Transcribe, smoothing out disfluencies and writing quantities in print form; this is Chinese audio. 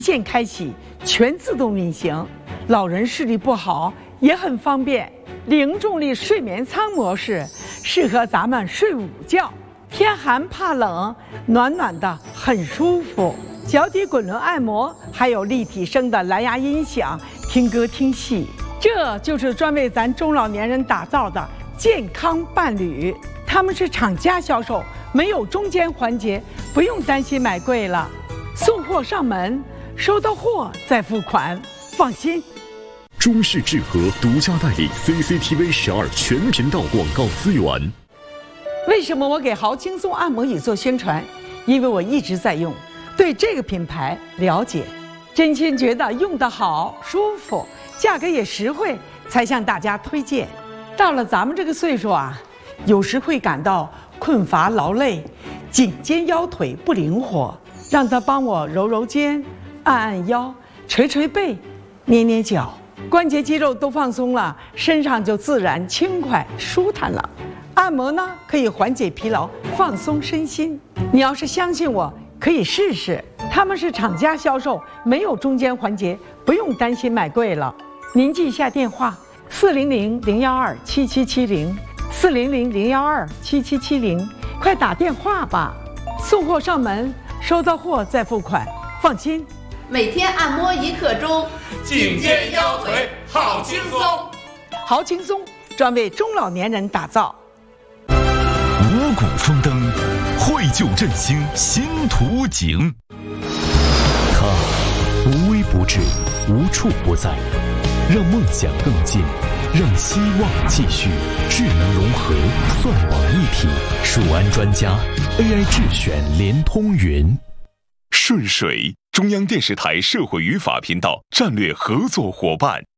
键开启全自动运行，老人视力不好也很方便。零重力睡眠舱模式适合咱们睡午觉，天寒怕冷，暖暖的很舒服。脚底滚轮按摩，还有立体声的蓝牙音响，听歌听戏。这就是专为咱中老年人打造的健康伴侣，他们是厂家销售，没有中间环节，不用担心买贵了。送货上门，收到货再付款，放心。 中视智和独家代理 CCTV 12全频道广告资源。 为什么我给豪轻松按摩椅做宣传？因为我一直在用，对这个品牌了解，真心觉得用得好、舒服，价格也实惠，才向大家推荐。到了咱们这个岁数啊，有时会感到困乏劳累，颈肩腰腿不灵活，让他帮我揉揉肩、按按腰、捶捶背、捏捏脚，关节肌肉都放松了，身上就自然轻快舒坦了。按摩呢，可以缓解疲劳，放松身心。你要是相信我，可以试试。他们是厂家销售，没有中间环节，不用担心买贵了。您记一下电话：400-012-7770，400-012-7770，快打电话吧。送货上门，收到货再付款，放心。 每天按摩1刻钟， 颈肩腰腿好轻松。 好轻松，专为中老年人打造。 五谷丰登，绘就振兴新图景。它无微不至，无处不在，让梦想更近，让希望继续。智能融合，算网一体，数安专家 AI 智选联通云。 顺水，中央电视台社会与法频道战略合作伙伴。